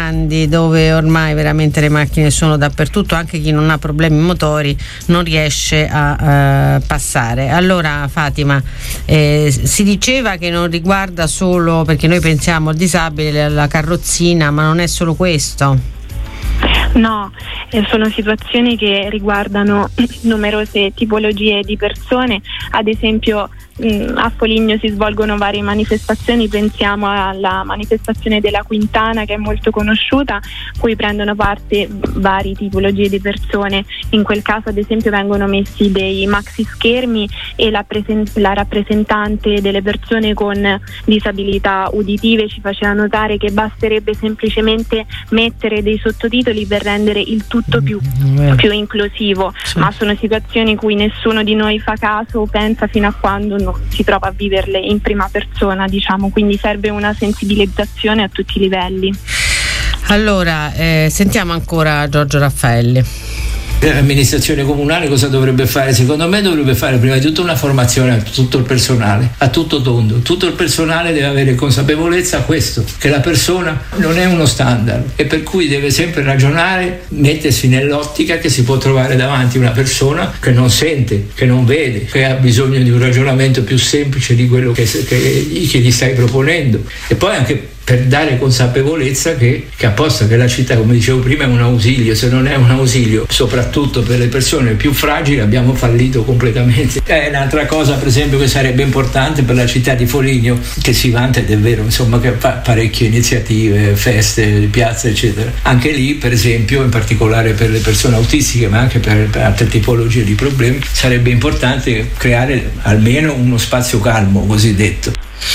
grandi, dove ormai veramente le macchine sono dappertutto, anche chi non ha problemi motori non riesce a passare. Allora Fatima, si diceva che non riguarda solo, perché noi pensiamo al disabile, alla carrozzina, ma non è solo questo. No, sono situazioni che riguardano numerose tipologie di persone. Ad esempio a Foligno si svolgono varie manifestazioni, pensiamo alla manifestazione della Quintana, che è molto conosciuta, cui prendono parte varie tipologie di persone. In quel caso ad esempio vengono messi dei maxi schermi e la rappresentante delle persone con disabilità uditive ci faceva notare che basterebbe semplicemente mettere dei sottotitoli per rendere il tutto più inclusivo, ma sono situazioni cui nessuno di noi fa caso o pensa fino a quando non si trova a viverle in prima persona, diciamo, quindi serve una sensibilizzazione a tutti i livelli. Allora, sentiamo ancora Giorgio Raffaelli. L'amministrazione comunale cosa dovrebbe fare? Secondo me dovrebbe fare prima di tutto una formazione a tutto il personale, a tutto tondo. Tutto il personale deve avere consapevolezza questo, che la persona non è uno standard e per cui deve sempre ragionare, mettersi nell'ottica che si può trovare davanti una persona che non sente, che non vede, che ha bisogno di un ragionamento più semplice di quello che gli stai proponendo, e poi anche per dare consapevolezza che apposta che la città, come dicevo prima, è un ausilio. Se non è un ausilio, soprattutto per le persone più fragili, abbiamo fallito completamente. Un'altra cosa, per esempio, che sarebbe importante per la città di Foligno, che si vanta, ed è vero, insomma, che fa parecchie iniziative, feste, piazze, eccetera. Anche lì, per esempio, in particolare per le persone autistiche, ma anche per altre tipologie di problemi, sarebbe importante creare almeno uno spazio calmo, cosiddetto.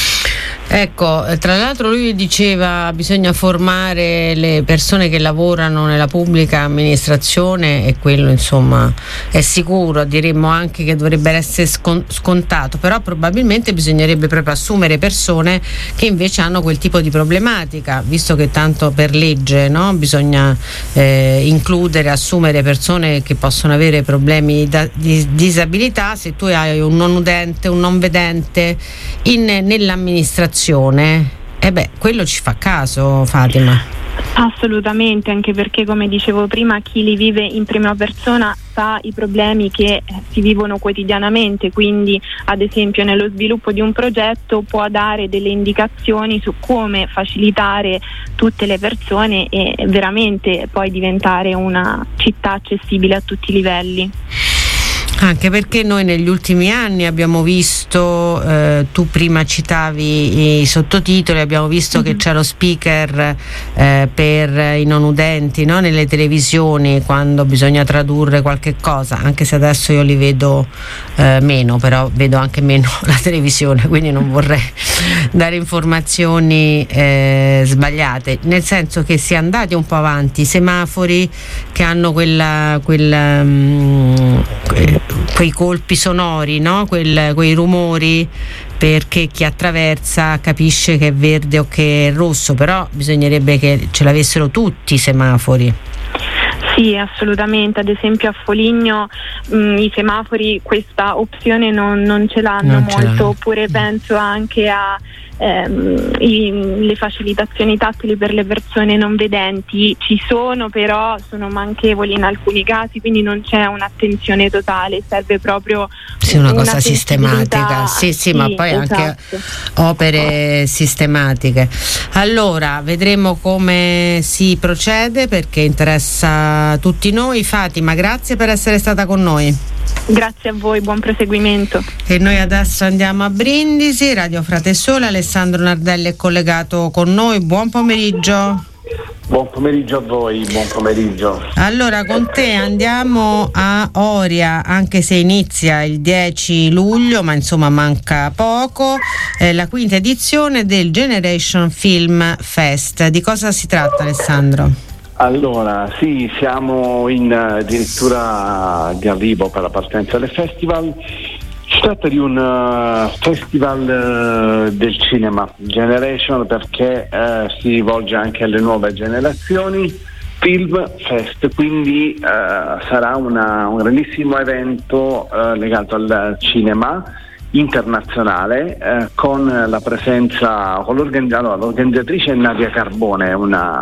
Ecco, tra l'altro lui diceva bisogna formare le persone che lavorano nella pubblica amministrazione, e quello insomma è sicuro, diremmo anche che dovrebbe essere scontato, però probabilmente bisognerebbe proprio assumere persone che invece hanno quel tipo di problematica, visto che tanto per legge, no? Bisogna includere, assumere persone che possono avere problemi di disabilità. Se tu hai un non udente, un non vedente nell'amministrazione, quello ci fa caso, Fatima. Assolutamente, anche perché, come dicevo prima, chi li vive in prima persona sa i problemi che si vivono quotidianamente, quindi ad esempio nello sviluppo di un progetto può dare delle indicazioni su come facilitare tutte le persone e veramente poi diventare una città accessibile a tutti i livelli. Anche perché noi negli ultimi anni abbiamo visto, tu prima citavi i sottotitoli, abbiamo visto che c'è lo speaker per i non udenti, no? Nelle televisioni, quando bisogna tradurre qualche cosa, anche se adesso io li vedo meno, però vedo anche meno la televisione, quindi non vorrei dare informazioni sbagliate, nel senso che si è andati un po' avanti, i semafori che hanno quei colpi sonori, no? Quei rumori, perché chi attraversa capisce che è verde o che è rosso, però bisognerebbe che ce l'avessero tutti i semafori. Sì, assolutamente. Ad esempio a Foligno i semafori questa opzione non ce l'hanno molto, oppure penso anche a le facilitazioni tattili per le persone non vedenti. Ci sono, però sono manchevoli in alcuni casi, quindi non c'è un'attenzione totale, serve proprio una cosa sistematica, sì, ma poi esatto, anche opere sistematiche. Allora vedremo come si procede, perché interessa tutti noi. Fatima, grazie per essere stata con noi. Grazie a voi, buon proseguimento. E noi adesso andiamo a Brindisi, Radio Frate Sole. Alessandro Nardelli è collegato con noi, buon pomeriggio. Buon pomeriggio a voi, buon pomeriggio. Allora, con te andiamo a Oria, anche se inizia il 10 luglio, ma insomma manca poco, la quinta edizione del Generation Film Fest. Di cosa si tratta, Alessandro? Allora, sì, siamo in addirittura di arrivo per la partenza del festival. Si tratta di un festival del cinema, Generation, perché si rivolge anche alle nuove generazioni. Film Fest, quindi sarà un grandissimo evento legato al cinema internazionale, con la presenza, l'organizzatrice è Nadia Carbone, una